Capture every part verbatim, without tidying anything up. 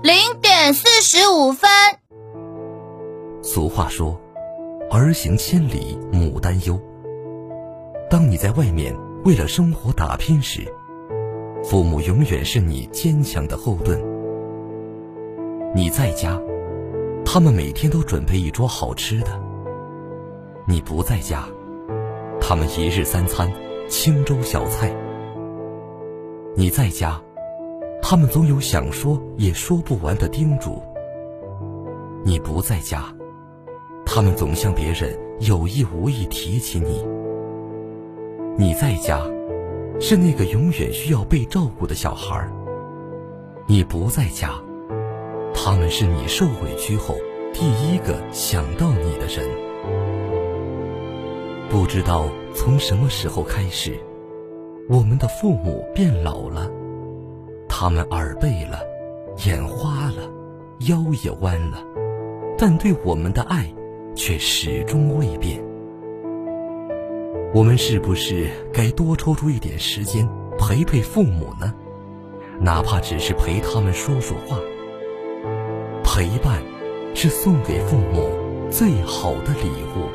零点四十五分。 俗话说，儿行千里母担忧。当你在外面为了生活打拼时，父母永远是你坚强的后盾。你在家，他们每天都准备一桌好吃的；你不在家，他们一日三餐清粥小菜。你在家，他们总有想说也说不完的叮嘱；你不在家，他们总向别人有意无意提起你。你在家，是那个永远需要被照顾的小孩；你不在家，他们是你受委屈后第一个想到你的人。不知道从什么时候开始，我们的父母变老了，他们耳背了，眼花了，腰也弯了，但对我们的爱却始终未变。我们是不是该多抽出一点时间陪陪父母呢？哪怕只是陪他们说说话。陪伴是送给父母最好的礼物。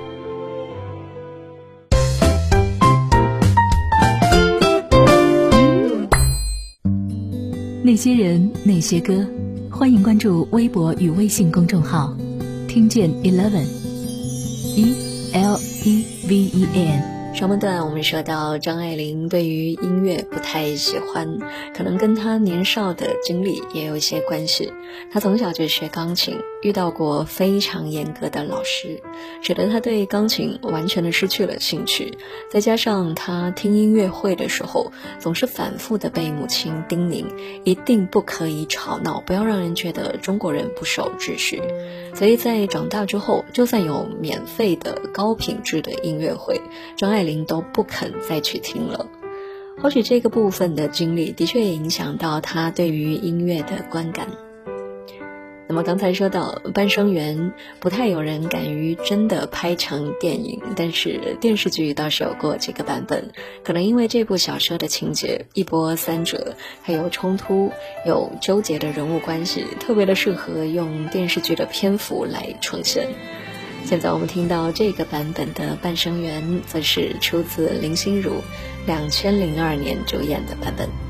那些人，那些歌，欢迎关注微博与微信公众号，听见 eleven E L E V E N。 上半段我们说到张爱玲对于音乐不太喜欢，可能跟她年少的经历也有一些关系。她从小就学钢琴，遇到过非常严格的老师，使得她对钢琴完全的失去了兴趣。再加上她听音乐会的时候，总是反复的被母亲叮咛，一定不可以吵闹，不要让人觉得中国人不守秩序。所以在长大之后，就算有免费的高品质的音乐会，张爱玲都不肯再去听了。或许这个部分的经历的确也影响到她对于音乐的观感。那么刚才说到《半生缘》不太有人敢于真的拍成电影，但是电视剧倒是有过这个版本。可能因为这部小说的情节一波三折，还有冲突，有纠结的人物关系，特别的适合用电视剧的篇幅来呈现。现在我们听到这个版本的《半生缘》则是出自林心如两千零二年主演的版本。